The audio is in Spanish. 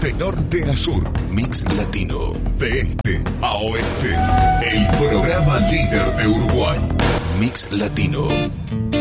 De norte a sur, Mix Latino. De este a oeste, el programa líder de Uruguay. Mix Latino.